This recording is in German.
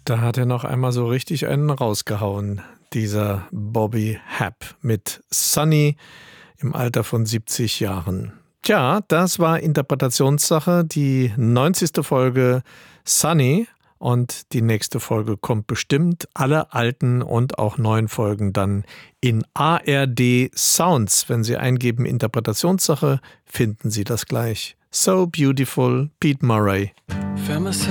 Da hat er noch einmal so richtig einen rausgehauen, dieser Bobby Happ mit Sunny im Alter von 70 Jahren. Tja, das war Interpretationssache, die 90. Folge Sunny. Und die nächste Folge kommt bestimmt. Alle alten und auch neuen Folgen dann in ARD Sounds. Wenn Sie eingeben Interpretationssache, finden Sie das gleich. So Beautiful, Pete Murray.